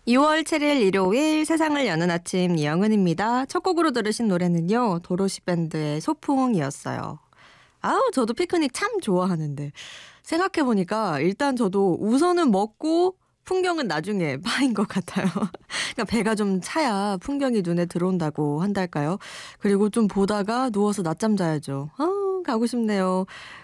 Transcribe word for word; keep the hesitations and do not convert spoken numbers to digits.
이월 칠일 일요일 세상을 여는 아침 이영은입니다. 첫 곡으로 들으신 노래는요. 도로시 밴드의 소풍이었어요. 아우 저도 피크닉 참 좋아하는데 생각해보니까 일단 저도 우선은 먹고 풍경은 나중에 파인 것 같아요. 그러니까 배가 좀 차야 풍경이 눈에 들어온다고 한달까요? 그리고 좀 보다가 누워서 낮잠 자야죠. 아 가고 싶네요.